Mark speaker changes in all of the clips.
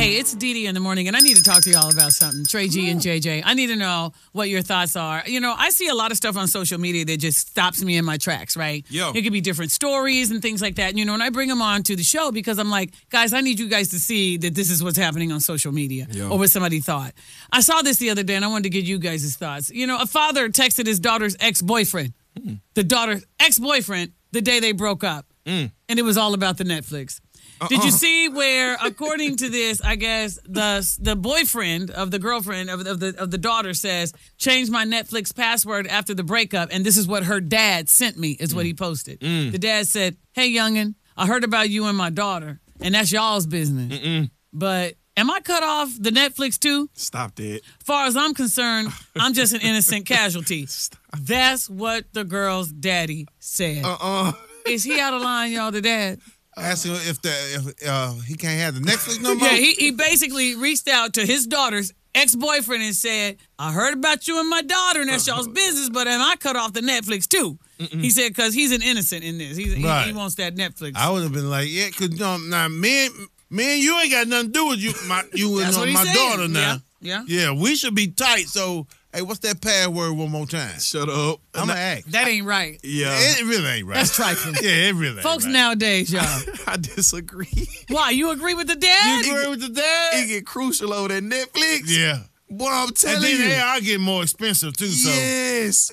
Speaker 1: Hey, it's Dee in the morning, and I need to talk to y'all about something. Trey G and JJ. I need to know what your thoughts are. You know, I see a lot of stuff on social media that just stops me in my tracks, right?
Speaker 2: Yo.
Speaker 1: It could be different stories and things like that. And, you know, and I bring them on to the show because I'm like, guys, I need you guys to see that this is what's happening on social media or what somebody thought. I saw this the other day, and I wanted to get you guys' thoughts. You know, a father texted his daughter's ex-boyfriend, the daughter's ex-boyfriend, the day they broke up. And it was all about the Netflix. Did you see where, according to this, I guess the boyfriend of the girlfriend of the daughter says, change my Netflix password after the breakup, and this is what her dad sent me, is what he posted. The dad said, hey, youngin', I heard about you and my daughter, and that's y'all's business. But am I cut off the Netflix too?
Speaker 2: Stop that.
Speaker 1: Far as I'm concerned, I'm just an innocent casualty. That's what the girl's daddy said. Is he out of line, y'all, the dad?
Speaker 3: Asking if he can't have the Netflix no more?
Speaker 1: Yeah, he basically reached out to his daughter's ex-boyfriend and said, I heard about you and my daughter, and that's y'all's business, but am I cut off the Netflix too? He said, because he's an innocent in this. He wants that Netflix.
Speaker 3: I would have been like, yeah, because now, me and you ain't got nothing to do with you and my daughter now. Yeah, we should be tight, so... Hey, what's that password one more time?
Speaker 2: Shut up.
Speaker 3: I'm going to ask.
Speaker 1: That ain't right.
Speaker 2: Yeah.
Speaker 3: It really ain't right.
Speaker 1: That's trifling.
Speaker 3: Yeah, it really ain't
Speaker 1: Folks
Speaker 3: right.
Speaker 1: nowadays, y'all.
Speaker 2: I disagree.
Speaker 1: Why? You agree with the dad?
Speaker 3: You agree with the dad?
Speaker 2: It get crucial over that Netflix.
Speaker 3: Yeah.
Speaker 2: Boy, I'm telling
Speaker 3: and then
Speaker 2: you.
Speaker 3: they are getting more expensive, too, so.
Speaker 2: Yes.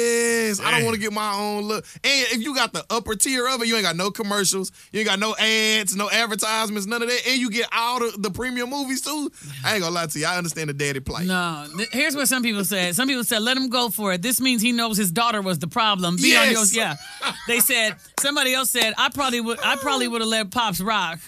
Speaker 2: I don't want to get my own look. And if you got the upper tier of it, you ain't got no commercials. You ain't got no ads, no advertisements, none of that. And you get all the premium movies, too. I ain't going to lie to you. I understand the daddy plight.
Speaker 1: No. Here's what some people said. Some people said, let him go for it. This means he knows his daughter was the problem. Be on yours. Yeah. They said, somebody else said, I probably would have let Pops rock.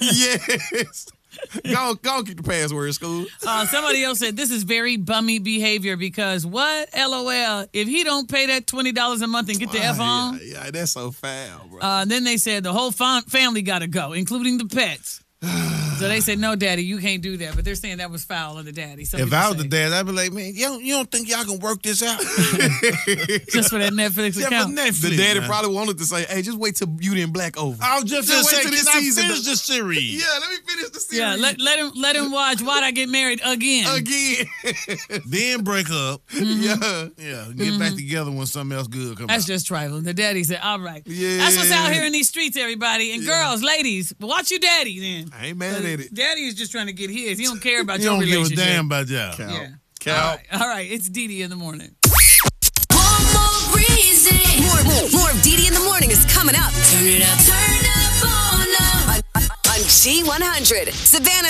Speaker 2: Yes. Go keep the password, school.
Speaker 1: Somebody else said, this is very bummy behavior because what? LOL. If he don't pay that $20 a month and get the F on.
Speaker 2: Yeah, that's so foul, bro.
Speaker 1: Then they said the whole family got to go, including the pets. So they said, no, Daddy, you can't do that. But they're saying that was foul of the daddy.
Speaker 3: If I was the dad, I'd be like, man, you don't think y'all can work this out?
Speaker 1: Just for that Netflix account.
Speaker 2: The daddy probably wanted to say, hey, just wait till Beauty and Black over.
Speaker 3: I was just
Speaker 2: wait
Speaker 3: saying,
Speaker 2: till this
Speaker 3: can I
Speaker 2: season
Speaker 3: finish the series?
Speaker 2: Yeah, let me finish the series.
Speaker 1: Yeah, let him watch Why'd I Get Married Again.
Speaker 3: Then break up.
Speaker 2: Yeah.
Speaker 3: Get back together when something else good comes out.
Speaker 1: That's just trifling. The daddy said, all right.
Speaker 2: Yeah.
Speaker 1: That's what's out here in these streets, everybody. And girls, ladies, watch your daddy then.
Speaker 2: I ain't mad at it.
Speaker 1: Daddy is just trying to get his. He don't care about
Speaker 3: You
Speaker 1: your
Speaker 3: don't
Speaker 1: relationship.
Speaker 3: give a damn about y'all.
Speaker 1: Yeah.
Speaker 2: Cal.
Speaker 1: All right. It's Dee in the morning.
Speaker 4: One more reason. More of Dee in the morning is coming up. Turn it up. Turn up on G100. Savannah.